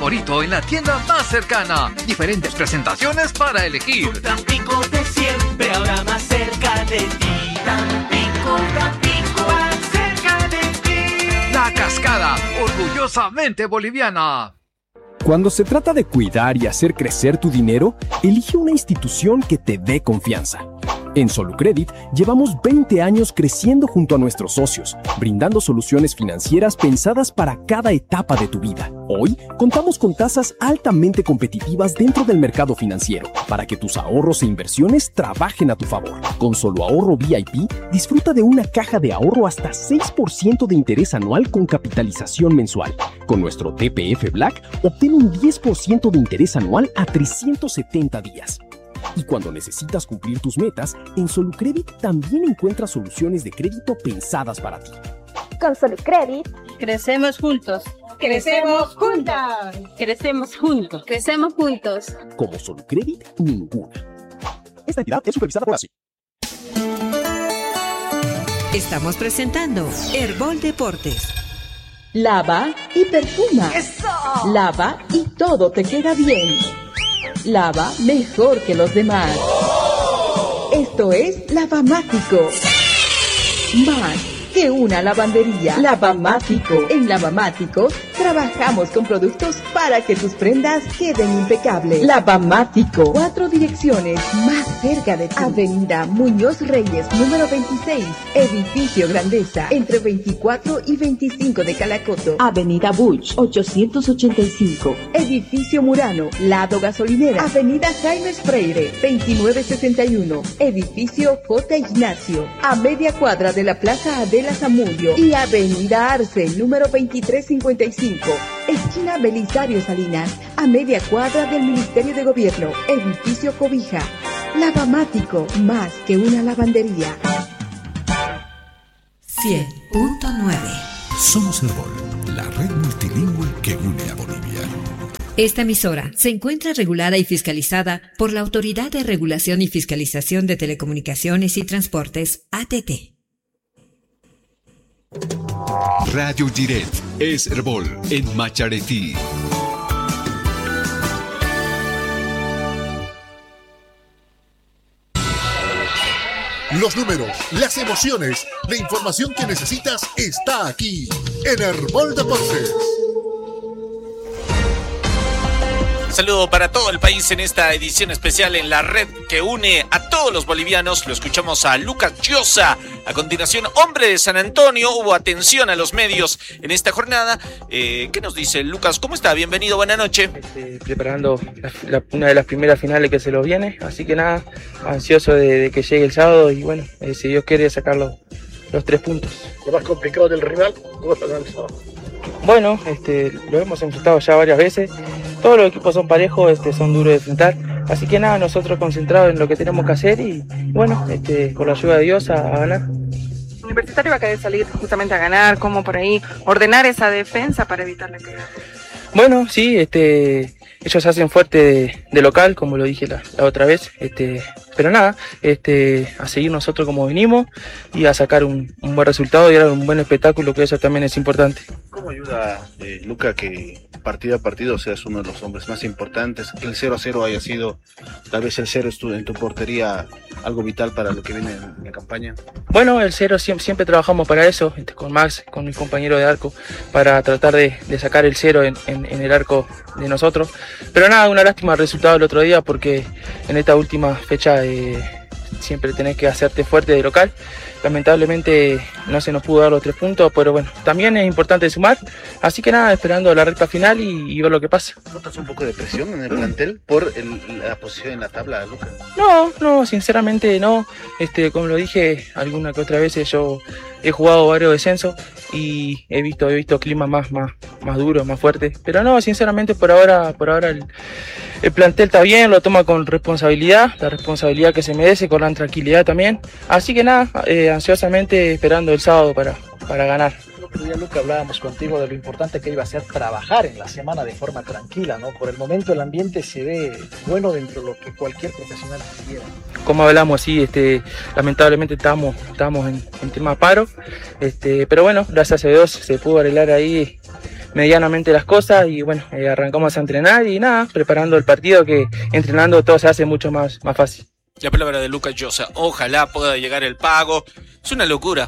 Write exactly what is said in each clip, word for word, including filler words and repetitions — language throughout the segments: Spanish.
favorito en la tienda más cercana. Diferentes presentaciones para elegir. Tu Tampico de siempre, ahora más cerca de ti. Tampico, Tampico, más cerca de ti. La Cascada, orgullosamente boliviana. Cuando se trata de cuidar y hacer crecer tu dinero, elige una institución que te dé confianza. En Solucredit llevamos veinte años creciendo junto a nuestros socios, brindando soluciones financieras pensadas para cada etapa de tu vida. Hoy contamos con tasas altamente competitivas dentro del mercado financiero para que tus ahorros e inversiones trabajen a tu favor. Con Solo Ahorro V I P, disfruta de una caja de ahorro hasta seis por ciento de interés anual con capitalización mensual. Con nuestro T P F Black, obtén un diez por ciento de interés anual a trescientos setenta días. Y cuando necesitas cumplir tus metas, en Solucredit también encuentras soluciones de crédito pensadas para ti. Con Solucredit, crecemos juntos. ¡Crecemos juntas! Crecemos juntos. ¡Crecemos juntos! Como Solucredit, ninguna. Esta entidad es supervisada por ASI. Estamos presentando Herbol Deportes. Lava y perfuma. ¡Eso! Lava y todo te queda bien. Lava mejor que los demás. Esto es Lavamático. Más que una lavandería. Lavamático. En Lavamático trabajamos con productos para que tus prendas queden impecables. Lavamático. Cuatro direcciones más cerca de ti. Avenida Muñoz Reyes, número veintiséis. Edificio Grandeza, entre veinticuatro y veinticinco de Calacoto. Avenida Buch, ochocientos ochenta y cinco. Edificio Murano, lado gasolinera. Avenida Jaime Freire, veintinueve sesenta y uno. Edificio J. Ignacio, a media cuadra de la Plaza Adela Zamudio. Y Avenida Arce, número veintitrés cincuenta y cinco. Esquina Belisario Salinas, a media cuadra del Ministerio de Gobierno. Edificio Cobija. Lavamático, más que una lavandería. cien punto nueve. Somos Herbol, la red multilingüe que une a Bolivia. Esta emisora se encuentra regulada y fiscalizada por la Autoridad de Regulación y Fiscalización de Telecomunicaciones y Transportes, A T T. Radio Direct es Herbol en Macharetí. Los números, las emociones, la información que necesitas está aquí en Herbol Deportes. Saludo para todo el país en esta edición especial en la red que une a todos los bolivianos. Lo escuchamos a Lucas Llosa. A continuación, hombre de San Antonio. Hubo atención a los medios en esta jornada. Eh, ¿Qué nos dice Lucas? ¿Cómo está? Bienvenido, buena noche. Este, preparando la, la, una de las primeras finales que se nos viene. Así que nada, ansioso de, de que llegue el sábado. Y bueno, eh, si Dios quiere sacar los, los tres puntos. ¿Lo más complicado del rival? ¿Cómo está el sábado? Bueno, este, lo hemos enfrentado ya varias veces. Todos los equipos son parejos, este, son duros de enfrentar. Así que nada, nosotros concentrados en lo que tenemos que hacer y bueno, este, con la ayuda de Dios a, a ganar. Universitario va a querer salir justamente a ganar, como por ahí ordenar esa defensa para evitar la caída. Bueno, sí, este, ellos se hacen fuerte de, de local, como lo dije la, la otra vez, este, pero nada, este, a seguir nosotros como venimos y a sacar un, un buen resultado y dar un buen espectáculo, que eso también es importante. ¿Cómo ayuda, eh, Luca, que partido a partido seas uno de los hombres más importantes, que el cero a cero haya sido, tal vez el cero en tu portería, algo vital para lo que viene en la campaña? Bueno, el cero siempre, siempre trabajamos para eso, este, con Max, con mi compañero de arco, para tratar de, de sacar el cero en, en, en el arco de nosotros. Pero nada, una lástima el resultado el otro día, porque en esta última fecha eh, siempre tenés que hacerte fuerte de local. Lamentablemente no se nos pudo dar los tres puntos, pero bueno, también es importante sumar. Así que nada, esperando la recta final y, y ver lo que pasa. ¿Notas un poco de presión en el plantel por el, la posición en la tabla, Lucas? No, no, sinceramente no. Este, como lo dije alguna que otra vez, yo he jugado varios descensos y he visto, he visto climas más, más, más duros, más fuertes. Pero no, sinceramente por ahora, por ahora el, el plantel está bien, lo toma con responsabilidad, la responsabilidad que se merece, con la tranquilidad también. Así que nada, eh, ansiosamente esperando el sábado para, para ganar. El otro día, Luca, hablábamos contigo de lo importante que iba a ser trabajar en la semana de forma tranquila, ¿no? Por el momento el ambiente se ve bueno dentro de lo que cualquier profesional quisiera. Como hablamos, sí, este, lamentablemente estamos, estamos en, en tema paro, este, pero bueno, gracias a Dios se pudo arreglar ahí medianamente las cosas y bueno, eh, arrancamos a entrenar y nada, preparando el partido que entrenando todo se hace mucho más, más fácil. La palabra de Lucas Llosa, ojalá pueda llegar el pago, es una locura.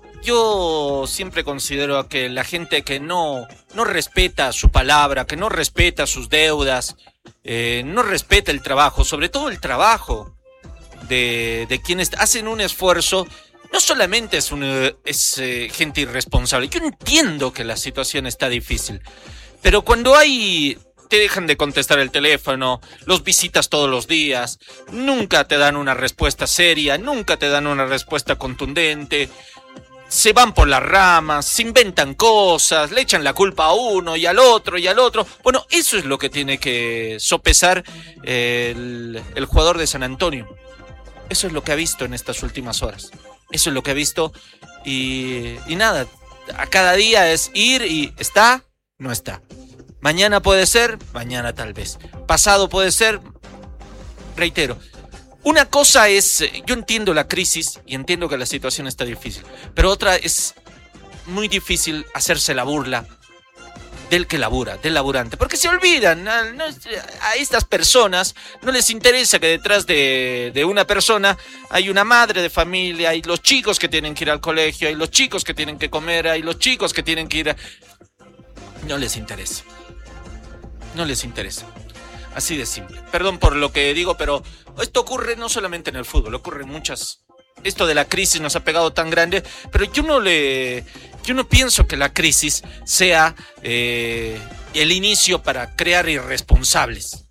Yo siempre considero que la gente que no, no respeta su palabra, que no respeta sus deudas, eh, no respeta el trabajo, sobre todo el trabajo de, de quienes hacen un esfuerzo, no solamente es, un, es eh, gente irresponsable. Yo entiendo que la situación está difícil, pero cuando hay... te dejan de contestar el teléfono, los visitas todos los días, nunca te dan una respuesta seria, nunca te dan una respuesta contundente, se van por las ramas, se inventan cosas, le echan la culpa a uno y al otro y al otro. Bueno, eso es lo que tiene que sopesar el, el jugador de San Antonio. Eso es lo que ha visto en estas últimas horas. Eso es lo que ha visto y, y nada, a cada día es ir y está, no está. Mañana puede ser, mañana tal vez. Pasado puede ser, reitero. Una cosa es, yo entiendo la crisis y entiendo que la situación está difícil, pero otra es muy difícil hacerse la burla del que labura, del laburante, porque se olvidan, a, no, a estas personas no les interesa que detrás de, de una persona hay una madre de familia, hay los chicos que tienen que ir al colegio, hay los chicos que tienen que comer, hay los chicos que tienen que ir a... No les interesa. No les interesa. Así de simple. Perdón por lo que digo, pero esto ocurre no solamente en el fútbol, ocurre en muchas... Esto de la crisis nos ha pegado tan grande, pero yo no le... Yo no pienso que la crisis sea eh, el inicio para crear irresponsables.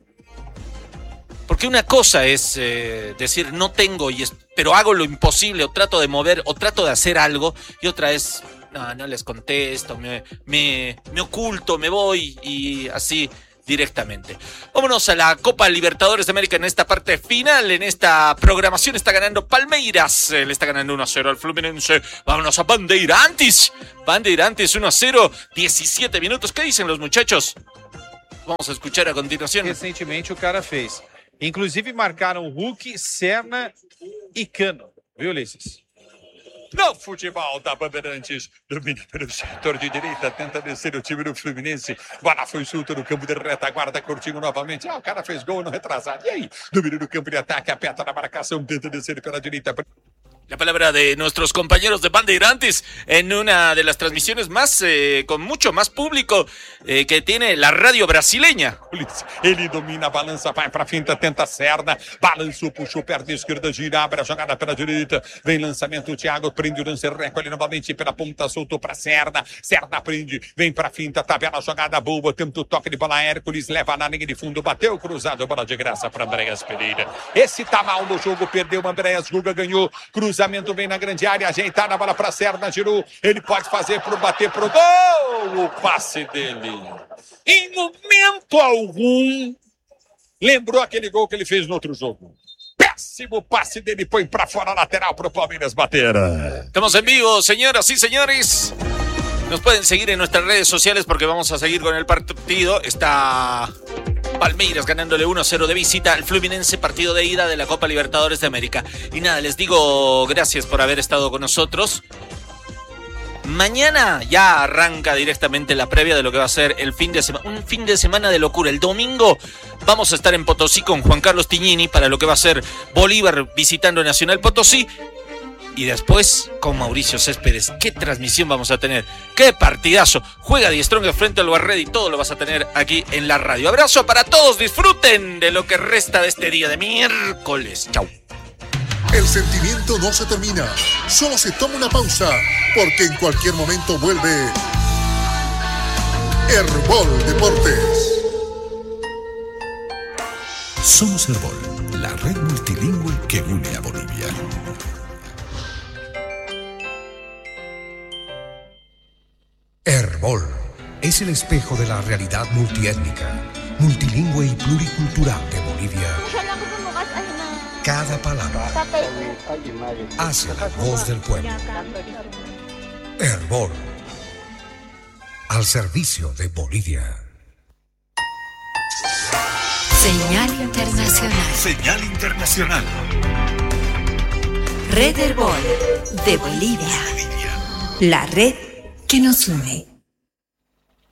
Porque una cosa es eh, decir no tengo, y es, pero hago lo imposible, o trato de mover, o trato de hacer algo, y otra es... No, no les contesto, me, me, me oculto, me voy y así directamente. Vámonos a la Copa Libertadores de América en esta parte final, en esta programación está ganando Palmeiras, le está ganando uno a cero al Fluminense. Vámonos a Bandeirantes, Bandeirantes uno a cero, diecisiete minutos. ¿Qué dicen los muchachos? Vamos a escuchar a continuación. Recentemente o cara fez. Inclusive marcaram Hulk, Serna e Cano. Viu, Ulisses? No futebol da Bandeirantes, domina pelo setor de direita, tenta descer o time do Fluminense, bola foi solta no campo de retaguarda, Coutinho novamente, ah, o cara fez gol no retrasado, e aí, domina no campo de ataque, aperta na marcação, tenta descer pela direita. La palabra de nuestros compañeros de Bandeirantes en una de las transmisiones más, eh, con mucho más público eh, que tiene la radio brasileña. Ele domina, balança, vai pra finta, tenta Serna, balançou, puxou perna esquerda, gira, abre a jogada pela direita, vem lançamento, o Thiago prende o lance, recolhe novamente pela ponta, soltou pra Serna, Serna prende, vem pra finta, tabela, jogada boa, tenta o toque de bola, Hércules leva na linha de fundo, bateu cruzado, bola de graça pra Andréas Pereira. Esse tá mal no jogo, perdeu, Andréas Guga ganhou, cruzamento vem na grande área, ajeitada a bola para Serna, girou, ele pode fazer pro bater pro gol, o passe dele. Em momento algum, lembrou aquele gol que ele fez no outro jogo. Péssimo passe dele, põe para fora, lateral pro Palmeiras bater. Estamos en vivo, señoras y señores. Nos pueden seguir en nuestras redes sociales porque vamos a seguir con el partido. Está Palmeiras ganándole uno a cero de visita al Fluminense, partido de ida de la Copa Libertadores de América. Y nada, les digo gracias por haber estado con nosotros. Mañana ya arranca directamente la previa de lo que va a ser el fin de semana. Un fin de semana de locura. El domingo vamos a estar en Potosí con Juan Carlos Tignini para lo que va a ser Bolívar visitando Nacional Potosí. Y después con Mauricio Céspedes. ¿Qué transmisión vamos a tener? ¡Qué partidazo! Juega Die Strong frente al Barred y todo lo vas a tener aquí en la radio. Abrazo para todos. Disfruten de lo que resta de este día de miércoles. Chau. El sentimiento no se termina. Solo se toma una pausa. Porque en cualquier momento vuelve Herbol Deportes. Somos Herbol, la red multilingüe que une a Bolivia. Herbol es el espejo de la realidad multiétnica, multilingüe y pluricultural de Bolivia. Cada palabra hace la voz del pueblo. Herbol, al servicio de Bolivia. Señal Internacional. Señal Internacional. Red Herbol de Bolivia. La red que nos une.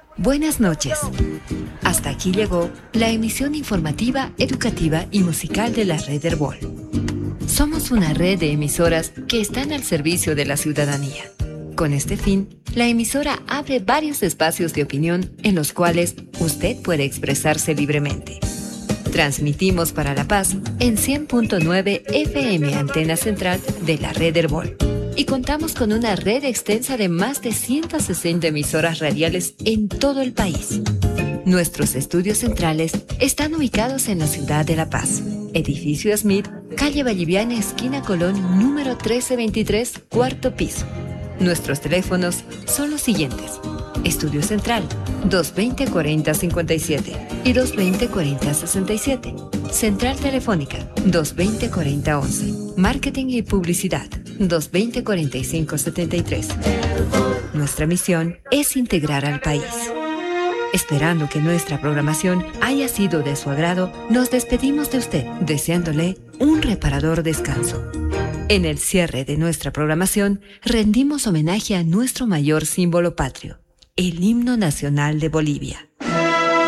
Buenas noches. Hasta aquí llegó la emisión informativa, educativa y musical de la Red Herbol. Somos una red de emisoras que están al servicio de la ciudadanía. Con este fin, la emisora abre varios espacios de opinión en los cuales usted puede expresarse libremente. Transmitimos para La Paz en cien punto nueve F M Antena Central de la Red Herbol. Y contamos con una red extensa de más de ciento sesenta emisoras radiales en todo el país. Nuestros estudios centrales están ubicados en la ciudad de La Paz. Edificio Smith, calle Valliviana, esquina Colón, número trece veintitrés, cuarto piso. Nuestros teléfonos son los siguientes. Estudio Central, dos veinte, cuarenta, cincuenta y siete y dos veinte, cuarenta, sesenta y siete. Central Telefónica, dos veinte, cuarenta, once. Marketing y Publicidad, dos veinte, cuarenta y cinco, setenta y tres. Nuestra misión es integrar al país. Esperando que nuestra programación haya sido de su agrado, nos despedimos de usted, deseándole un reparador descanso. En el cierre de nuestra programación, rendimos homenaje a nuestro mayor símbolo patrio, el himno nacional de Bolivia.